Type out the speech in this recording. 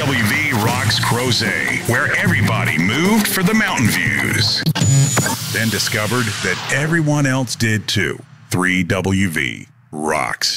3WV rocks Crozet, where everybody moved for the mountain views. Then discovered that everyone else did too. 3WV rocks.